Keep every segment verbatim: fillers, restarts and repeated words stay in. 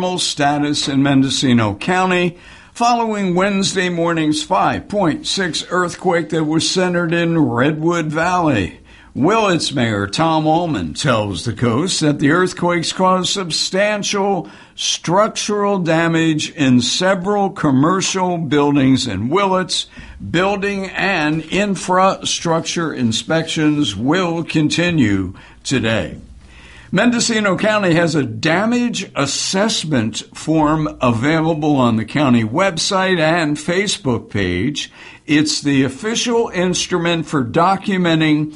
status in Mendocino County following Wednesday morning's five point six earthquake that was centered in Redwood Valley. Willits Mayor Tom Ullman tells the Coast that the earthquakes caused substantial structural damage in several commercial buildings in Willits. Building and infrastructure inspections will continue today. Mendocino County has a damage assessment form available on the county website and Facebook page. It's the official instrument for documenting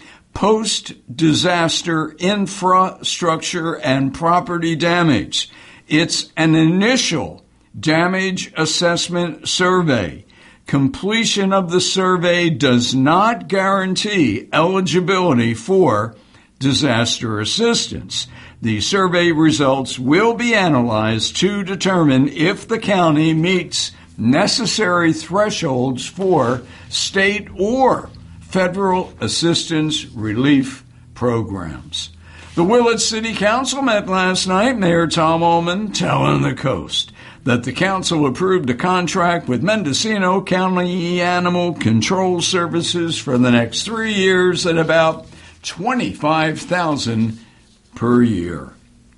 post-disaster infrastructure and property damage. It's an initial damage assessment survey. Completion of the survey does not guarantee eligibility for disaster assistance. The survey results will be analyzed to determine if the county meets necessary thresholds for state or federal assistance relief programs. The Willits City Council met last night. Mayor Tom Ullman telling the Coast that the council approved a contract with Mendocino County Animal Control Services for the next three years at about twenty-five thousand dollars per year.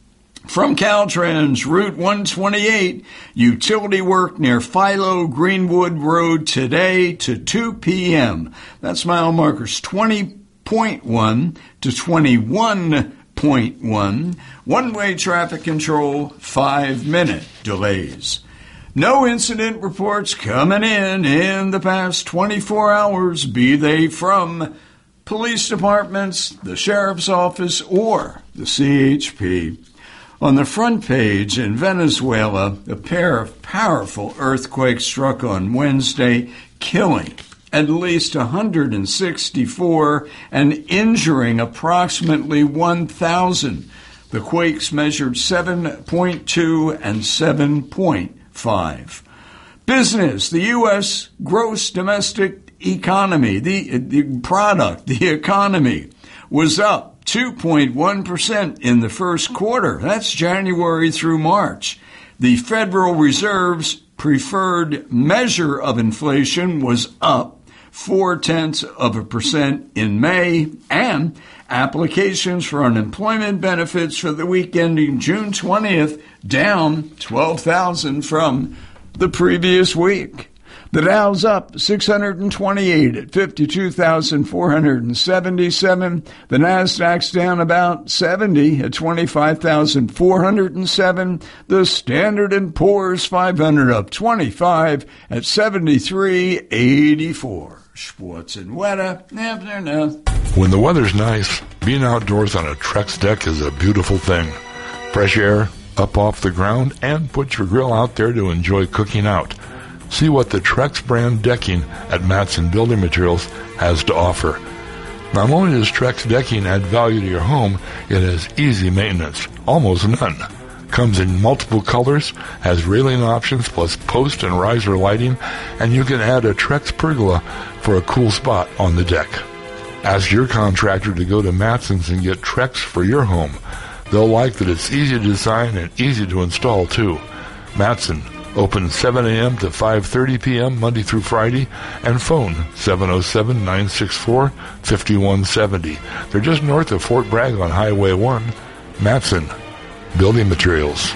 From Caltrans, Route one twenty-eight, utility work near Philo Greenwood Road today to two p.m. That's mile markers twenty point one to twenty-one point one. One-way traffic control, five-minute delays. No incident reports coming in in the past twenty-four hours, be they from police departments, the sheriff's office, or the C H P. On the front page in Venezuela, a pair of powerful earthquakes struck on Wednesday, killing at least one hundred sixty-four and injuring approximately one thousand. The quakes measured seven point two and seven point five. Business, the U S gross domestic economy, the, the product, the economy, was up two point one percent in the first quarter. That's January through March. The Federal Reserve's preferred measure of inflation was up four-tenths of a percent in May, and applications for unemployment benefits for the week ending June twentieth down twelve thousand from the previous week. The Dow's up six hundred twenty-eight at fifty-two thousand four hundred seventy-seven. The Nasdaq's down about seventy at twenty-five thousand four hundred seven. The Standard and Poor's five hundred up twenty-five at seventy-three eighty-four. Sports and weather, never know. When the weather's nice, being outdoors on a Trex deck is a beautiful thing. Fresh air, up off the ground, and put your grill out there to enjoy cooking out. See what the Trex brand decking at Matson Building Materials has to offer. Not only does Trex decking add value to your home, it has easy maintenance, almost none. Comes in multiple colors, has railing options plus post and riser lighting, and you can add a Trex pergola for a cool spot on the deck. Ask your contractor to go to Matson's and get Trex for your home. They'll like that it's easy to design and easy to install too. Matson, open seven a.m. to five thirty p.m. Monday through Friday, and phone seven oh seven, nine six four, five one seven oh. They're just north of Fort Bragg on Highway one. Matson Building Materials.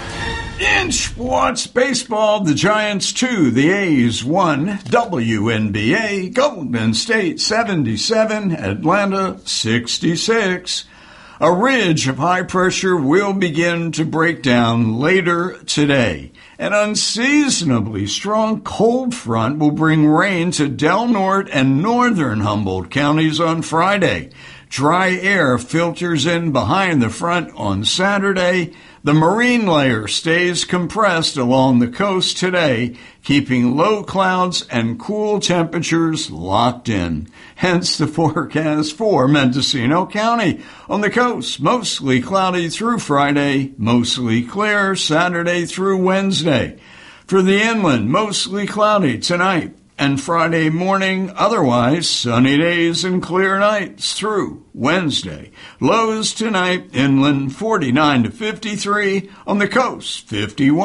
In sports, baseball, the Giants two, the A's one, W N B A, Golden State seventy-seven, Atlanta sixty-six. A ridge of high pressure will begin to break down later today. An unseasonably strong cold front will bring rain to Del Norte and northern Humboldt counties on Friday. Dry air filters in behind the front on Saturday. The marine layer stays compressed along the coast today, keeping low clouds and cool temperatures locked in. Hence the forecast for Mendocino County. On the coast, mostly cloudy through Friday, mostly clear Saturday through Wednesday. For the inland, mostly cloudy tonight and Friday morning, otherwise sunny days and clear nights through Wednesday. Lows tonight, inland forty-nine to fifty-three, on the coast fifty-one.